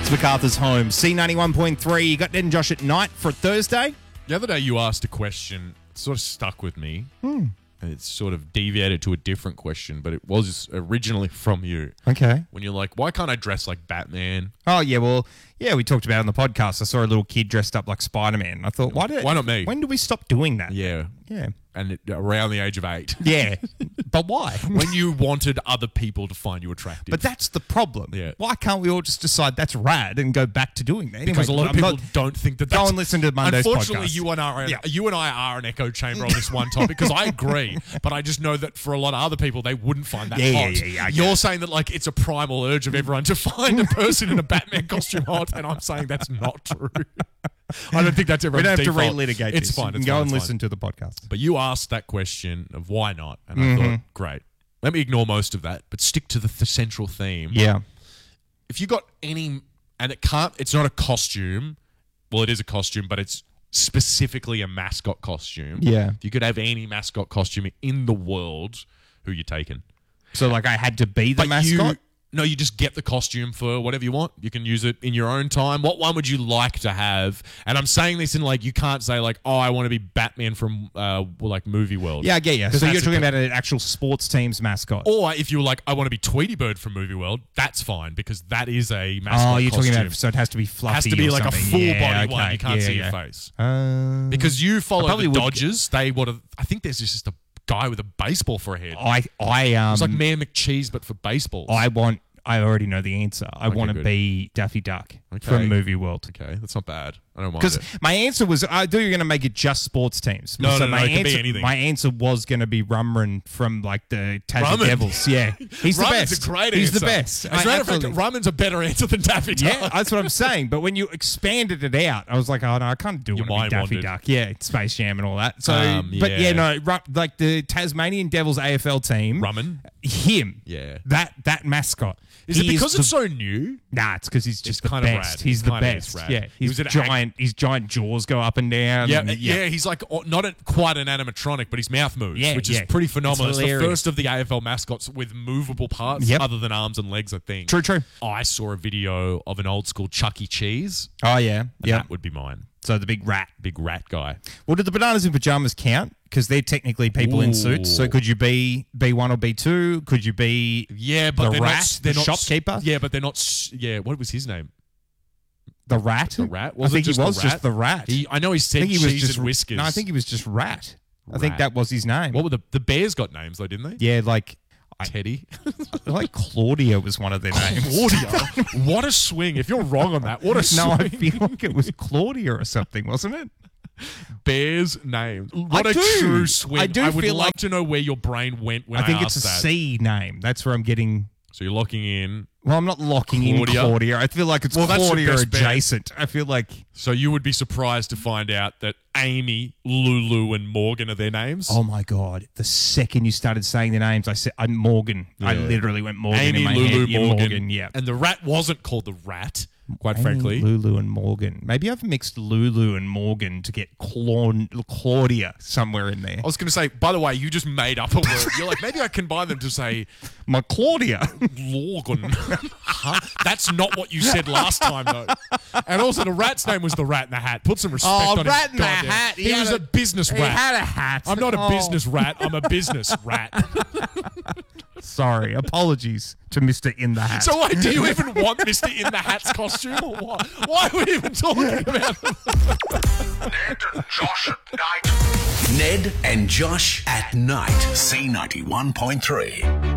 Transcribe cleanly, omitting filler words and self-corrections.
It's MacArthur's home. C91.3. You got Ned and Josh at night for a Thursday. The other day you asked a question, it sort of stuck with me. And it's sort of deviated to a different question, but it was originally from you. Okay. When you're like, why can't I dress like Batman? Oh, yeah, well, yeah, we talked about it on the podcast. I saw a little kid dressed up like Spider-Man. I thought, why not me? When do we stop doing that? Yeah. Yeah. And around the age of 8. Yeah. But why? When you wanted other people to find you attractive. But that's the problem. Yeah. Why can't we all just decide that's rad and go back to doing that? Because Anyway, a lot of people don't think that that's... Go and listen to Monday's Unfortunately, podcast. you and I are an echo chamber on this one topic because I agree, but I just know that for a lot of other people, they wouldn't find that hot. Yeah. You're saying that like it's a primal urge of everyone to find a person in a Batman costume hot, and I'm saying that's not true. I don't think that's We everyone's don't have to default. relitigate It's this. fine. You can It's go fine, and it's listen fine. to the podcast. But you asked that question of why not, and I thought, great. Let me ignore most of that, but stick to the central theme. Yeah. If you got any, and it's not a costume. Well, it is a costume, but it's specifically a mascot costume. Yeah. If you could have any mascot costume in the world, who you taking? So, like, I had to be the mascot? You just get the costume for whatever you want. You can use it in your own time. What one would you like to have? And I'm saying this in like, you can't say like, oh, I want to be Batman from like Movie World. Yeah, I get you. 'Cause So you're that's talking about an actual sports team's mascot. Or if you were like, I want to be Tweety Bird from Movie World, that's fine because that is a mascot Oh, you're costume. talking about, so it has to be fluffy. Has to be or like something. a full Yeah, body one. okay. You can't Yeah, see yeah. your face. Because You follow probably the would- Dodgers. I think there's just a guy with a baseball for a head. It's It's like Mayor McCheese, but for baseballs. I already know the answer. I want to good. be Daffy Duck Okay. from Movie World. Okay, that's not bad. I don't mind Because it. my answer was, I thought you were going to make it just sports teams. No, so no, my it can be answer, anything. My answer was going to be Rumran from like the Tassie Rumman? Devils. Yeah, he's the Ramon's best. a great He's answer. the best. As a matter of fact, Absolutely. Ramon's a better answer than Daffy Duck. Yeah, that's what I'm saying. But when you expanded it out, I was like, oh no, I can't do Your it with mind Daffy wandered. Duck. Yeah, Space Jam and all that. So, but yeah. yeah, no, like the Tasmanian Devils AFL team, Rumman? him, Yeah. that mascot. Is it He because the- it's so new? Nah, it's because he's just the kind of best. rad. He's the Kinda is best. rad. Yeah, He was an his giant jaws go up and down. Yeah, and, he's like not quite an animatronic, but his mouth moves, Yeah, which is yeah. pretty phenomenal. It's It's the hilarious. first of the AFL mascots with movable parts Yep. other than arms and legs, I think. True. I saw a video of an old school Chuck E. Cheese. Oh yeah, And yeah. that would be mine. So the big rat. Big rat guy. Well, did the bananas in pajamas count? Because they're technically people in suits. So could you be B1 or B2? Could you be Yeah, but The they're rat? not. They're The not shopkeeper? Yeah, but they're not. Yeah, what was his name? the rat? The rat? I think he was just the rat. I know he I said think he was cheese just and whiskers. No, I think he was just rat. I think Rat. that was his name. What were the Bears got names though, didn't they? Yeah, like Teddy. like Claudia was one of their names. Claudia. What a swing. If you're wrong on that, what a swing. No, I feel like it was Claudia or something, wasn't it? Bears names. What a do. true swing. I do would feel love like- to know where your brain went when I think it's asked a that. C name. That's where I'm getting. So you're locking in. Well, I'm not locking Claudia? in Claudia. I feel like it's Well, that's your Claudia best bet. adjacent. I feel like, So you would be surprised to find out that Amy, Lulu, and Morgan are their names. oh my God, the second you started saying the names, I said, I'm Morgan. I Yeah. literally went Morgan Amy, in my Lulu, head. Yeah, Morgan. yeah. And the rat wasn't called the rat, quite Amy, frankly. Lulu and Morgan. Maybe I've mixed Lulu and Morgan to get Claudia somewhere in there. I was going to say, by the way, you just made up a word. You're like, maybe I combine them to say My Claudia. Morgan. Huh? That's not what you said last time, though. And also, the rat's name was the Rat in the Hat. Put some respect on his Rat in the goddamn- Hat. He was a business He rat. had a hat. I'm not a Oh. business rat. I'm a business rat. Sorry. Apologies to Mr. In the Hat. So wait, do you even want Mr. In the Hat's costume or what? Why are we even talking about it? Ned and Josh at night. Ned and Josh at night. C91.3.